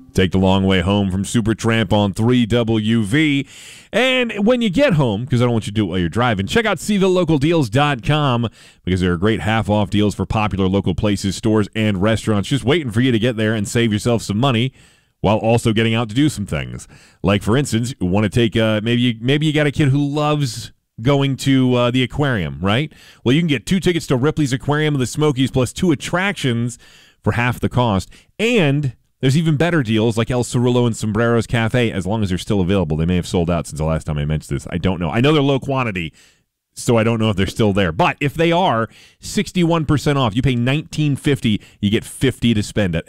Take the long way home from Supertramp on 3WV. And when you get home, because I don't want you to do it while you're driving, check out SeavilleLocalDeals.com because there are great half-off deals for popular local places, stores, and restaurants just waiting for you to get there and save yourself some money while also getting out to do some things. Like, for instance, you want to take maybe you got a kid who loves going to the aquarium, right? Well, you can get 2 tickets to Ripley's Aquarium of the Smokies plus 2 attractions for half the cost. And there's even better deals like El Cerullo and Sombreros Cafe, as long as they're still available. They may have sold out since the last time I mentioned this. I don't know. I know they're low quantity, so I don't know if they're still there. But if they are, 61% off. You pay $19.50, you get $50 to spend at